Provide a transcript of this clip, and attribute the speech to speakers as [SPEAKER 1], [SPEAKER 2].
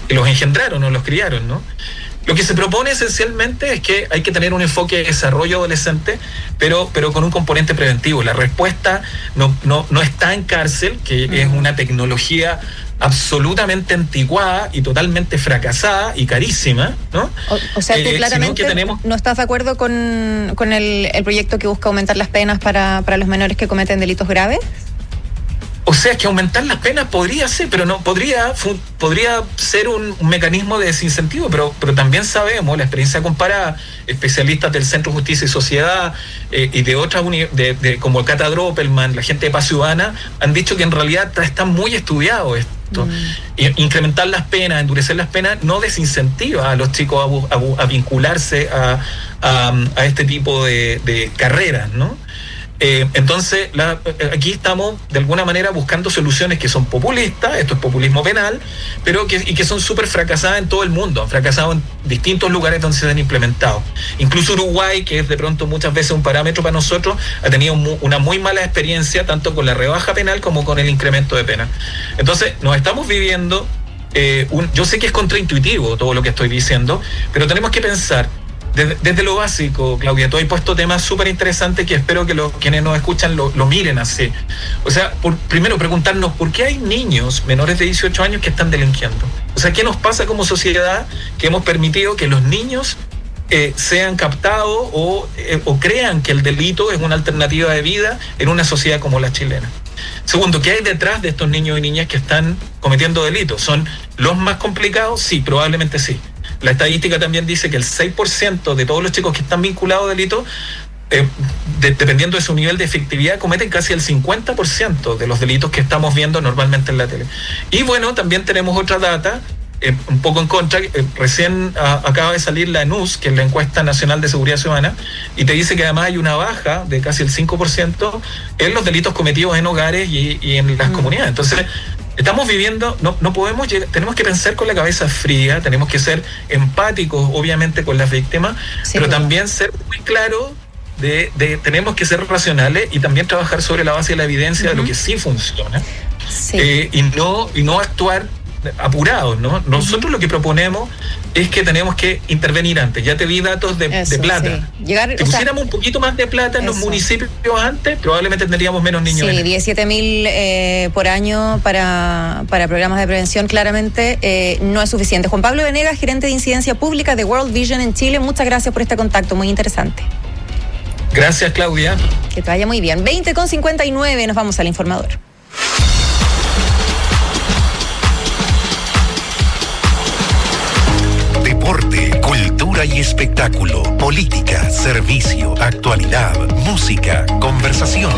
[SPEAKER 1] los engendraron o los criaron, ¿no? Lo que se propone esencialmente es que hay que tener un enfoque de desarrollo adolescente, pero con un componente preventivo. La respuesta no está en cárcel, que es una tecnología absolutamente anticuada y totalmente fracasada y carísima, ¿no?
[SPEAKER 2] O sea, tú claramente no estás de acuerdo con el proyecto que busca aumentar las penas para los menores que cometen delitos graves.
[SPEAKER 1] O sea, que aumentar las penas podría ser, pero no podría ser un mecanismo de desincentivo, pero también sabemos, la experiencia comparada, especialistas del Centro Justicia y Sociedad y de otras como Cata Droppelman, la gente de Paz Ciudadana, han dicho que en realidad está muy estudiado esto. Incrementar las penas, endurecer las penas, no desincentiva a los chicos a vincularse a este tipo de carreras, ¿no? Entonces, aquí estamos de alguna manera buscando soluciones que son populistas, esto es populismo penal, pero que son súper fracasadas en todo el mundo, han fracasado en distintos lugares donde se han implementado. Incluso Uruguay, que es de pronto muchas veces un parámetro para nosotros, ha tenido una muy mala experiencia tanto con la rebaja penal como con el incremento de pena. Entonces, nos estamos viviendo, yo sé que es contraintuitivo todo lo que estoy diciendo, pero tenemos que pensar desde lo básico. Claudia, tú has puesto temas súper interesantes que espero que quienes nos escuchan lo miren así. O sea, primero preguntarnos por qué hay niños menores de 18 años que están delinquiendo. O sea, ¿qué nos pasa como sociedad que hemos permitido que los niños sean captados o crean que el delito es una alternativa de vida en una sociedad como la chilena? Segundo, ¿qué hay detrás de estos niños y niñas que están cometiendo delitos? ¿Son los más complicados? Sí, probablemente sí. La estadística también dice que el 6% de todos los chicos que están vinculados a delitos, dependiendo de su nivel de efectividad, cometen casi el 50% de los delitos que estamos viendo normalmente en la tele. Y bueno, también tenemos otra data, un poco en contra, recién acaba de salir la ENUS, que es la Encuesta Nacional de Seguridad Ciudadana, y te dice que además hay una baja de casi el 5% en los delitos cometidos en hogares y en las comunidades. Entonces, estamos viviendo, no podemos llegar, tenemos que pensar con la cabeza fría, tenemos que ser empáticos, obviamente, con las víctimas, sí, pero también ser muy claros tenemos que ser racionales y también trabajar sobre la base de la evidencia de lo que sí funciona, sí. Y no actuar apurados, ¿no? Nosotros lo que proponemos es que tenemos que intervenir antes. Ya te di datos de plata. Sí. Si pusiéramos un poquito más de plata en los municipios antes, probablemente tendríamos menos niños.
[SPEAKER 2] Sí, 17.000 por año para programas de prevención, claramente no es suficiente. Juan Pablo Venegas, gerente de incidencia pública de World Vision en Chile, muchas gracias por este contacto, muy interesante.
[SPEAKER 1] Gracias, Claudia.
[SPEAKER 2] Que te vaya muy bien. 20:59, nos vamos al informador.
[SPEAKER 3] Deporte, cultura y espectáculo, política, servicio, actualidad, música, conversación.